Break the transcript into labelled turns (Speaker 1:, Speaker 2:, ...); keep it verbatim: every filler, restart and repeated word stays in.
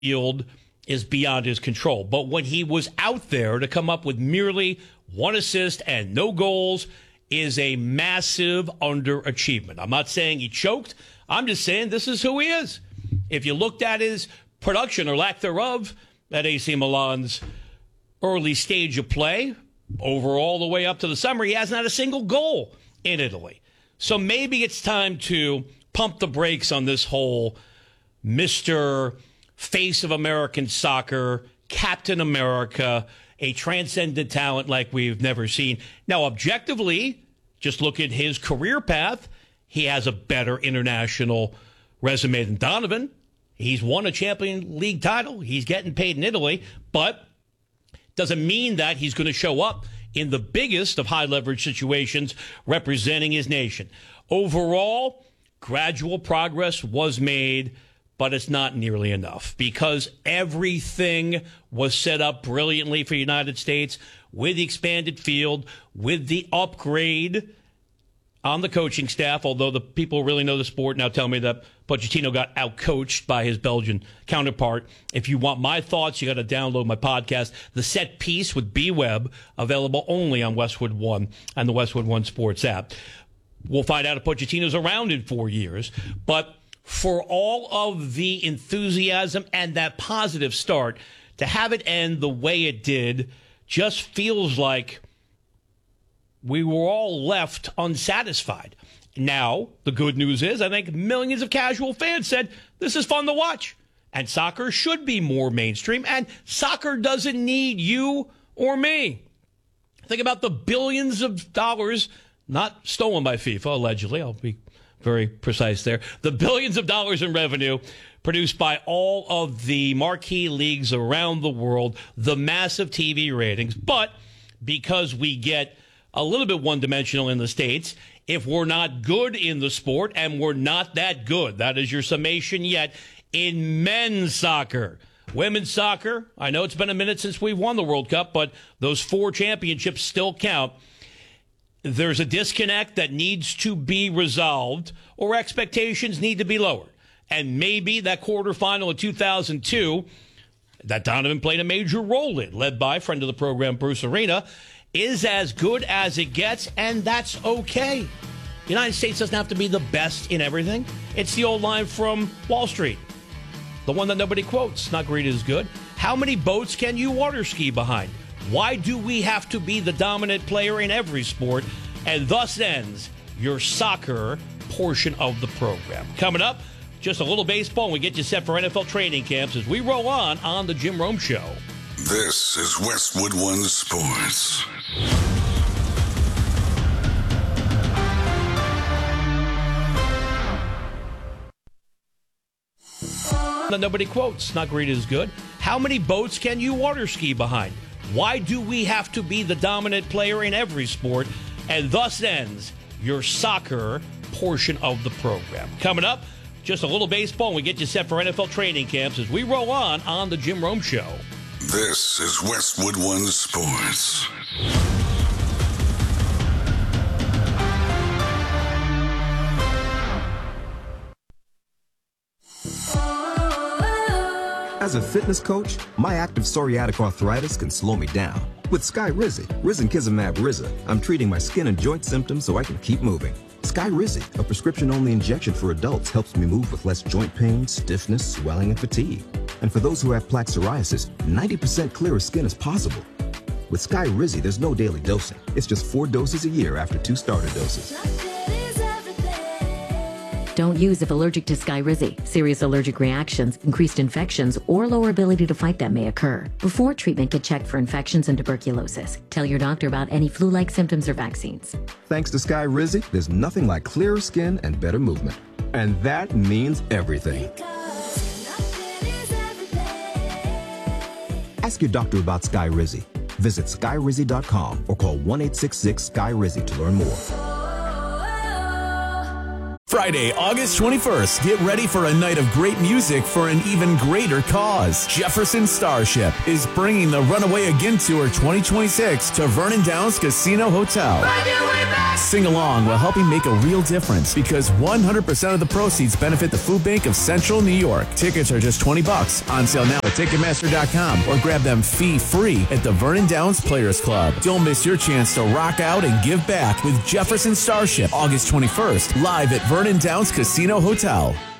Speaker 1: field is beyond his control. But when he was out there to come up with merely one assist and no goals is a massive underachievement. I'm not saying he choked. I'm just saying this is who he is. If you looked at his production or lack thereof at A C Milan's early stage of play, overall the way up to the summer, he hasn't had a single goal in Italy. So maybe it's time to pump the brakes on this whole Mister Face of American Soccer, Captain America, a transcendent talent like we've never seen. Now, objectively, just look at his career path. He has a better international resume than Donovan. He's won a Champions League title. He's getting paid in Italy, but doesn't mean that he's going to show up in the biggest of high-leverage situations representing his nation. Overall, gradual progress was made, but it's not nearly enough because everything was set up brilliantly for the United States with the expanded field, with the upgrade on the coaching staff, although the people who really know the sport now tell me that Pochettino got outcoached by his Belgian counterpart. If you want my thoughts, you got to download my podcast, The Set Piece with B-Web, available only on Westwood One and the Westwood One Sports app. We'll find out if Pochettino's around in four years, but for all of the enthusiasm and that positive start, to have it end the way it did just feels like we were all left unsatisfied. Now, the good news is I think millions of casual fans said this is fun to watch, and soccer should be more mainstream, and soccer doesn't need you or me. Think about the billions of dollars, not stolen by FIFA, allegedly. I'll be very precise there. The billions of dollars in revenue produced by all of the marquee leagues around the world, the massive T V ratings. But because we get a little bit one-dimensional in the States, if we're not good in the sport, and we're not that good, that is your summation yet, in men's soccer. Women's soccer, I know it's been a minute since we've won the World Cup, but those four championships still count. There's a disconnect that needs to be resolved, or expectations need to be lowered. And maybe that quarterfinal of two thousand two, that Donovan played a major role in, led by friend of the program, Bruce Arena, is as good as it gets, and that's okay. The United States doesn't have to be the best in everything. It's the old line from Wall Street, the one that nobody quotes. Not great is good. How many boats can you water ski behind? Why do we have to be the dominant player in every sport? And thus ends your soccer portion of the program. Coming up, just a little baseball, and we get you set for N F L training camps as we roll on on the Jim Rome Show.
Speaker 2: This is Westwood One Sports.
Speaker 1: That nobody quotes. Not great is good. How many boats can you water ski behind? Why do we have to be the dominant player in every sport? And thus ends your soccer portion of the program. Coming up, just a little baseball, and we get you set for N F L training camps as we roll on on the Jim Rome Show.
Speaker 2: This is Westwood One Sports.
Speaker 3: As a fitness coach, my active psoriatic arthritis can slow me down. With Skyrizi, Risankizumab Riza, I'm treating my skin and joint symptoms so I can keep moving. Skyrizi, a prescription-only injection for adults, helps me move with less joint pain, stiffness, swelling, and fatigue. And for those who have plaque psoriasis, ninety percent clearer skin is possible. With Skyrizi, there's no daily dosing. It's just four doses a year after two starter doses.
Speaker 4: Don't use if allergic to Skyrizi. Serious allergic reactions, increased infections, or lower ability to fight them may occur. Before treatment, get checked for infections and tuberculosis. Tell your doctor about any flu-like symptoms or vaccines.
Speaker 3: Thanks to Skyrizi, there's nothing like clearer skin and better movement. And that means everything. Ask your doctor about Skyrizi. Visit Skyrizi dot com or call one eight six six Skyrizi to learn more.
Speaker 5: Friday, August twenty-first, get ready for a night of great music for an even greater cause. Jefferson Starship is bringing the Runaway Again Tour twenty twenty-six to Vernon Downs Casino Hotel. Sing along while helping make a real difference because one hundred percent of the proceeds benefit the Food Bank of Central New York. Tickets are just twenty bucks. On sale now at Ticketmaster dot com or grab them fee-free at the Vernon Downs Players Club. Don't miss your chance to rock out and give back with Jefferson Starship August twenty-first live at Vernon Downs Casino Hotel.